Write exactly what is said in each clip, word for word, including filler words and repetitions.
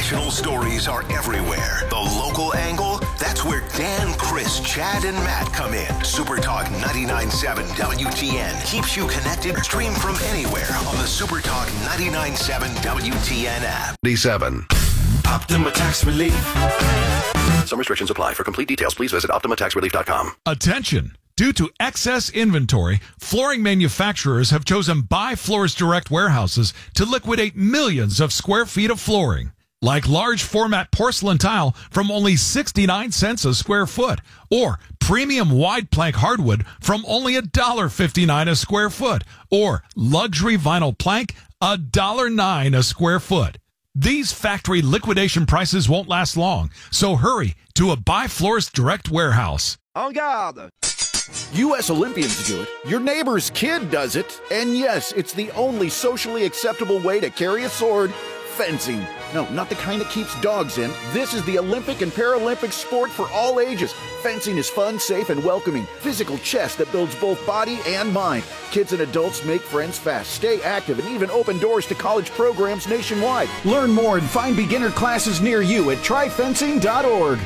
national stories are everywhere. The local angle, that's where Dan, Chris, Chad, and Matt come in. Super Talk ninety-nine point seven W T N keeps you connected. Stream from anywhere on the Super Talk ninety-nine point seven W T N app. D7. Optima Tax Relief. Some restrictions apply. For complete details, please visit optima tax relief dot com. Attention! Due to excess inventory, flooring manufacturers have chosen Buy Floors Direct warehouses to liquidate millions of square feet of flooring. Like large format porcelain tile from only sixty-nine cents a square foot, or premium wide plank hardwood from only one dollar fifty-nine a square foot, or luxury vinyl plank one dollar nine a square foot. These factory liquidation prices won't last long, so hurry to a Buy Floors Direct warehouse. En garde! U S Olympians do it, your neighbor's kid does it, and yes, it's the only socially acceptable way to carry a sword, fencing. No, not the kind that keeps dogs in. This is the Olympic and Paralympic sport for all ages. Fencing is fun, safe, and welcoming. Physical chess that builds both body and mind. Kids and adults make friends fast, stay active, and even open doors to college programs nationwide. Learn more and find beginner classes near you at try fencing dot org.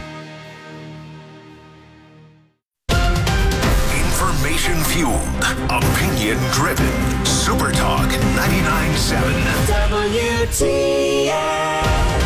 Information fueled, opinion driven. Super Talk ninety-nine point seven W T N.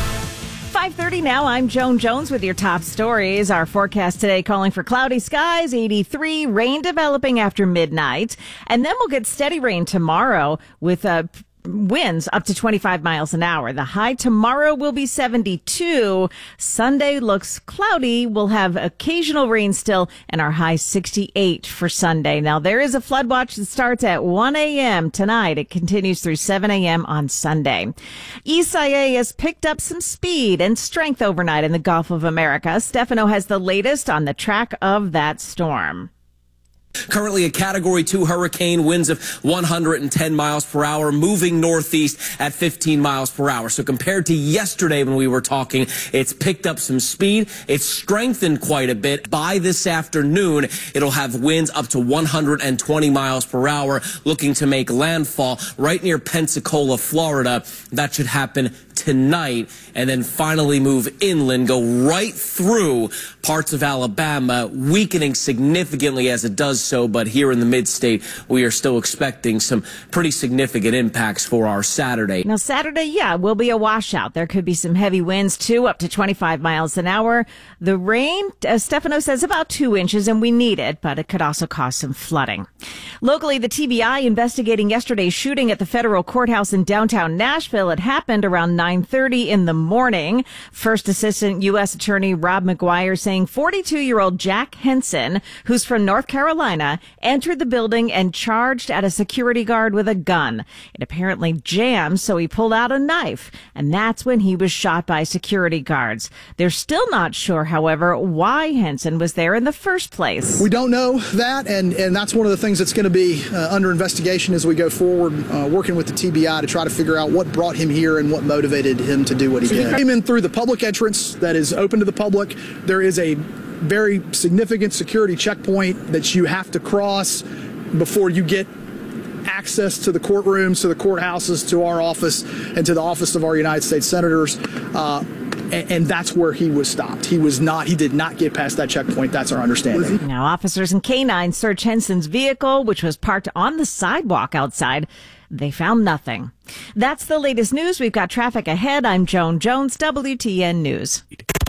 five thirty now. I'm Joan Jones with your top stories. Our forecast today calling for cloudy skies, eighty-three, rain developing after midnight. And then we'll get steady rain tomorrow with a uh, winds up to twenty-five miles an hour. The high tomorrow will be seventy-two. Sunday looks cloudy. We'll have occasional rain still, and our high sixty-eight for Sunday. Now, there is a flood watch that starts at one a.m. tonight. It continues through seven a.m. on Sunday. Isaias has picked up some speed and strength overnight in the Gulf of America. Stefano has the latest on the track of that storm. Currently a Category two hurricane, winds of one hundred ten miles per hour, moving northeast at fifteen miles per hour. So compared to yesterday when we were talking, it's picked up some speed. It's strengthened quite a bit. By this afternoon, it'll have winds up to one hundred twenty miles per hour, looking to make landfall right near Pensacola, Florida. That should happen tonight, and then finally move inland, go right through parts of Alabama, weakening significantly as it does so. But here in the mid-state, we are still expecting some pretty significant impacts for our Saturday. Now, Saturday, yeah, will be a washout. There could be some heavy winds, too, up to twenty-five miles an hour. The rain, uh, Stefano says, about two inches, and we need it, but it could also cause some flooding. Locally, the T B I investigating yesterday's shooting at the federal courthouse in downtown Nashville. It happened around nine thirty in the morning. First Assistant U S Attorney Rob McGuire saying forty-two-year-old Jack Henson, who's from North Carolina, entered the building and charged at a security guard with a gun. It apparently jammed, so he pulled out a knife, and that's when he was shot by security guards. They're still not sure, however, why Henson was there in the first place. We don't know that, and, and that's one of the things that's going to be uh, under investigation as we go forward, uh, working with the T B I to try to figure out what brought him here and what motivated him to do what he did. He came in through the public entrance that is open to the public. There is a very significant security checkpoint that you have to cross before you get access to the courtrooms, to the courthouses, to our office, and to the office of our United States senators. Uh, and, and that's where he was stopped. He was not, he did not get past that checkpoint. That's our understanding. Now, officers and canines search Henson's vehicle, which was parked on the sidewalk outside. They found nothing. That's the latest news. We've got traffic ahead. I'm Joan Jones, W T N News.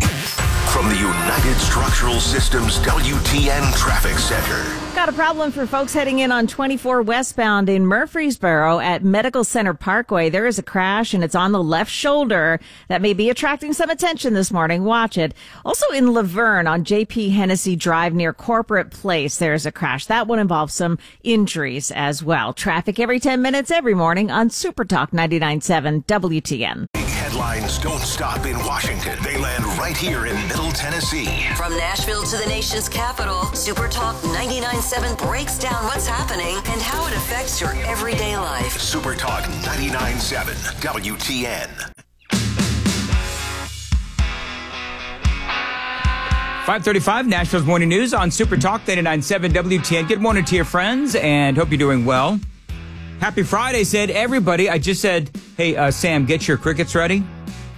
From the United Structural Systems W T N Traffic Center. Got a problem for folks heading in on twenty-four westbound in Murfreesboro at Medical Center Parkway. There is a crash, and it's on the left shoulder. That may be attracting some attention this morning. Watch it. Also in Laverne on J P Hennessy Drive near Corporate Place, there's a crash. That one involves some injuries as well. Traffic every ten minutes every morning on Super Talk ninety-nine point seven W T N. Headlines don't stop in Washington. They land right here in Middle Tennessee. From Nashville to the nation's capital, Super Talk ninety-nine point seven breaks down what's happening and how it affects your everyday life. Super Talk ninety-nine point seven W T N. five thirty-five, Nashville's Morning News on Super Talk ninety-nine point seven W T N. Good morning to your friends, and hope you're doing well. Happy Friday, said everybody. I just said, hey, uh, Sam, get your crickets ready.